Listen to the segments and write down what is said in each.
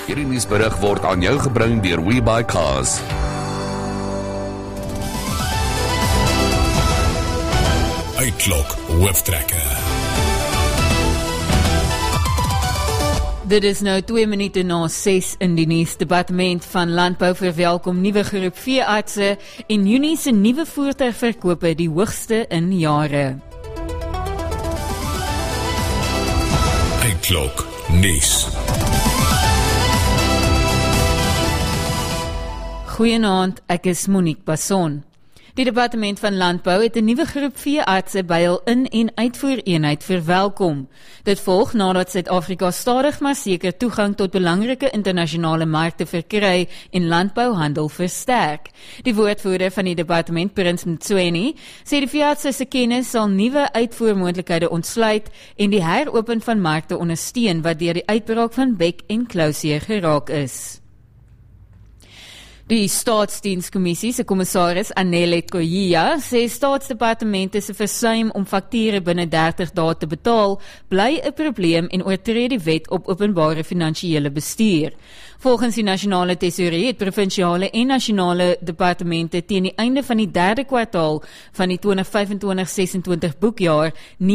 Hierdie nuusberig word aan jou gebring deur WeBuyCars. Uitklok hooftrekker. Dit is nou 2 minute na 6 in die nuus. Departement van Landbou verwelkom nuwe groep veeartse en Junie se nuwe voertuigverkope die hoogste in jare. Uitklok nuus. Goeienaand, ek is Monique Basson. Die Departement van Landbou het 'n nuwe groep veeartse by hul in- en uitvoereenheid verwelkom. Dit volg nadat Suid-Afrika stadig maar seker toegang tot belangrike internasionale markte verkry en landbouhandel versterk. Die woordvoerder van die departement, Prins Mtsweni, sê die veeartse se kennis sal nuwe uitvoermoontlikhede ontsluit en die heropen van markte ondersteun wat deur die uitbraak van Bek en Clowseer geraak is. Die Staatsdienskommissie se kommissaris Anele Tkoyiya sê staatsdepartemente se versuim om fakture binne 30 dae te betaal bly 'n probleem en oortree die wet op openbare finansiële bestuur. Volgens die nasionale tesourie het provinsiale en nasionale departemente teen die einde van die derde kwartaal van die 2025-26 boekjaar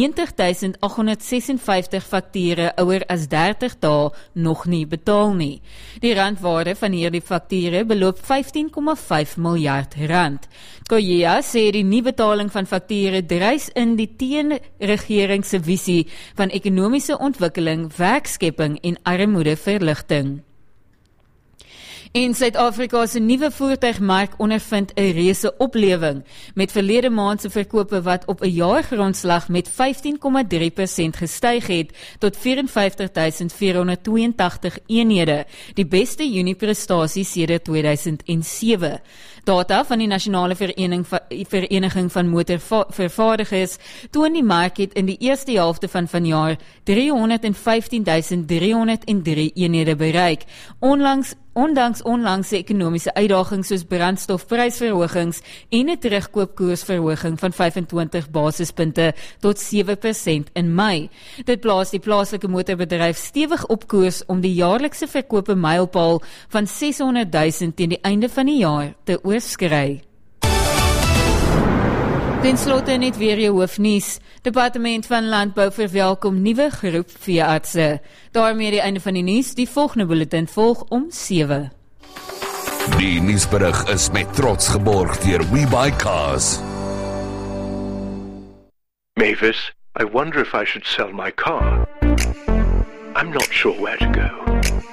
90.856 fakture ouer as 30 dae nog nie betaal nie. Die randwaarde van hierdie fakture beloop 15,5 miljard rand. Tkoyiya sê die nie-betaling van fakture dryf in die teenregering se visie van ekonomiese ontwikkeling, werkskepping en armoedeverligting. En Suid-Afrika se nuwe voertuigmark ondervind 'n reuse oplewing, met verlede maand se verkope wat op 'n jaargrondslag met 15,3% gestyg het tot 54.482 eenhede, die beste Junie-prestasie sedert 2007. Data van die Nasionale Vereniging van Motorvervaardigers toon die mark het in die eerste helfte van vanjaar 315.303 eenhede bereik, ondanks onlangse ekonomiese uitdagings soos brandstofprysverhogings en 'n terugkoopkoersverhoging van 25 basispunte tot 7% in Mei. Dit plaas die plaaslike motorbedryf stewig op koers om die jaarlikse verkope mylpaal van 600.000 teen die einde van die jaar te oorskry. Ten slotte net weer jou hoofnuus. Departement van Landbou verwelkom nuwe groep veeartse. Daarmee die einde van die nuus. Die volgende bulletin volg om 7. Die nuusberig is met trots geborg deur WeBuyCars. Mavis, I wonder if I should sell my car. I'm not sure where to go.